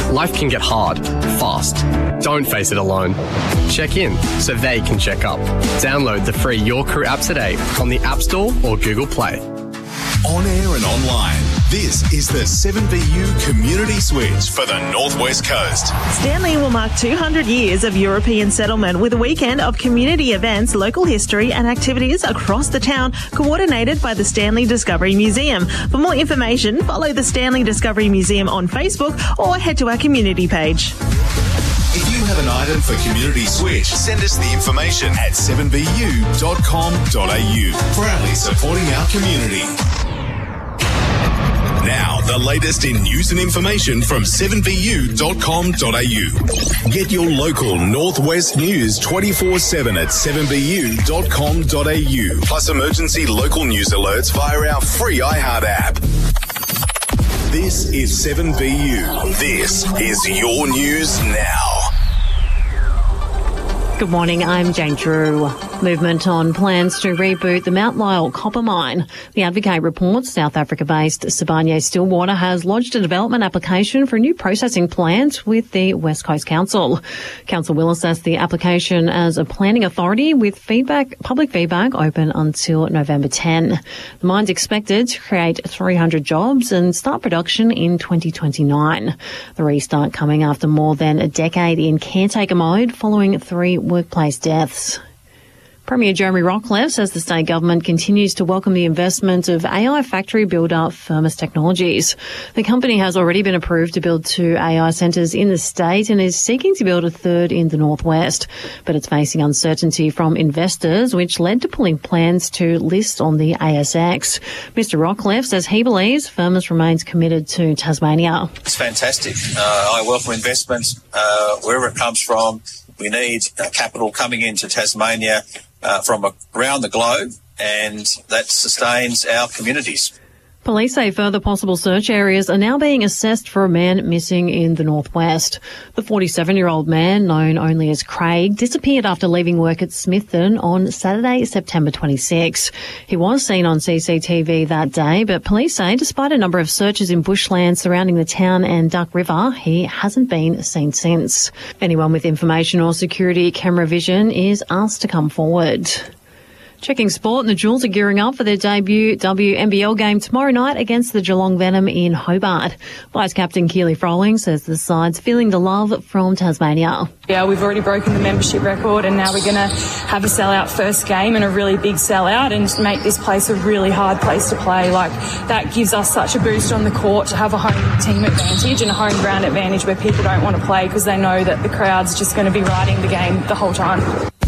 Life can get hard, fast. Don't face it alone. Check in so they can check up. Download the free Your Crew app today on the App Store or Google Play. On air and online, this is the 7BU Community Switch for the North West Coast. Stanley will mark 200 years of European settlement with a weekend of community events, local history and activities across the town, coordinated by the Stanley Discovery Museum. For more information, follow the Stanley Discovery Museum on Facebook or head to our community page. If you have an item for Community Switch, send us the information at 7bu.com.au. Proudly supporting our community. Now, the latest in news and information from 7bu.com.au. Get your local Northwest news 24/7 at 7bu.com.au. Plus emergency local news alerts via our free iHeart app. This is 7BU. This is your news now. Good morning, I'm Jane Drew. Movement on plans to reboot the Mount Lyell copper mine. The Advocate reports South Africa-based Sibanye-Stillwater has lodged a development application for a new processing plant with the West Coast Council. Council will assess the application as a planning authority with public feedback open until November 10. The mine's expected to create 300 jobs and start production in 2029. The restart coming after more than a decade in caretaker mode following 3 workplace deaths. Premier Jeremy Rockliff says the state government continues to welcome the investment of AI factory builder Firmus Technologies. The company has already been approved to build 2 AI centres in the state and is seeking to build a 3rd in the northwest. But it's facing uncertainty from investors, which led to pulling plans to list on the ASX. Mr Rockliff says he believes Firmus remains committed to Tasmania. It's fantastic. I welcome investments wherever it comes from. We need capital coming into Tasmania from around the globe, and that sustains our communities. Police say further possible search areas are now being assessed for a man missing in the northwest. The 47-year-old man, known only as Craig, disappeared after leaving work at Smithton on Saturday, September 26. He was seen on CCTV that day, but police say despite a number of searches in bushland surrounding the town and Duck River, he hasn't been seen since. Anyone with information or security camera vision is asked to come forward. Checking sport, the Jewels are gearing up for their debut WNBL game tomorrow night against the Geelong Venom in Hobart. Vice Captain Keely Froling says the side's feeling the love from Tasmania. Yeah, we've already broken the membership record and now we're going to have a sellout first game and a really big sellout and make this place a really hard place to play. Like, that gives us such a boost on the court to have a home team advantage and a home ground advantage where people don't want to play because they know that the crowd's just going to be riding the game the whole time.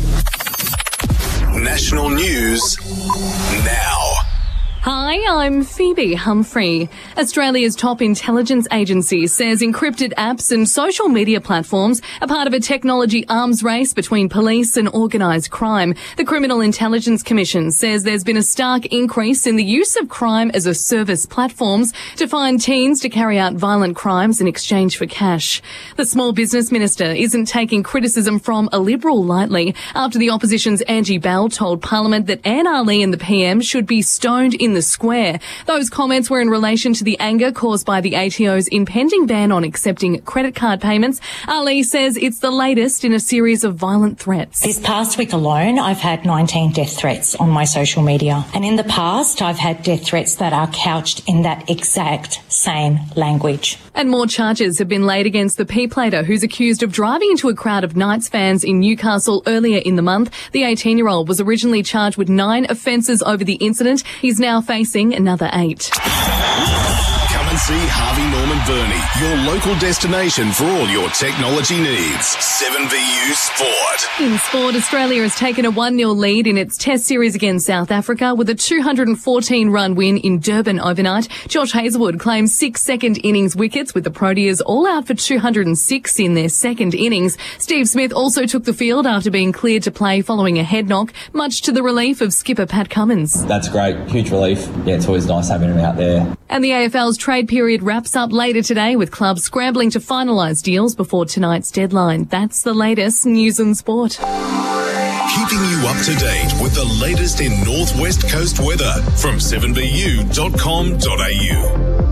National news now. Hi, I'm Phoebe Humphrey. Australia's top intelligence agency says encrypted apps and social media platforms are part of a technology arms race between police and organised crime. The Criminal Intelligence Commission says there's been a stark increase in the use of crime-as-a-service platforms to find teens to carry out violent crimes in exchange for cash. The Small Business Minister isn't taking criticism from a Liberal lightly after the opposition's Angie Bell told Parliament that Anne Ali and the PM should be stoned in the square. Those comments were in relation to the anger caused by the ATO's impending ban on accepting credit card payments. Ali says it's the latest in a series of violent threats. This past week alone, I've had 19 death threats on my social media. And in the past, I've had death threats that are couched in that exact same language. And more charges have been laid against the P-plater who's accused of driving into a crowd of Knights fans in Newcastle earlier in the month. The 18-year-old was originally charged with 9 offences over the incident. He's now facing another 8. Come and see Harvey Norman Burney, your local destination for all your technology needs. 7BU Sport. In sport, Australia has taken a 1-0 lead in its Test series against South Africa with a 214-run win in Durban overnight. Josh Hazlewood claims 6 second-innings wickets with the Proteas all out for 206 in their second innings. Steve Smith also took the field after being cleared to play following a head knock, much to the relief of skipper Pat Cummins. That's great. Huge relief. Yeah, it's always nice having him out there. And the AFL's trade period wraps up later today with clubs scrambling to finalise deals before tonight's deadline. That's the latest news and sport. Keeping you up to date with the latest in North West Coast weather from 7bu.com.au.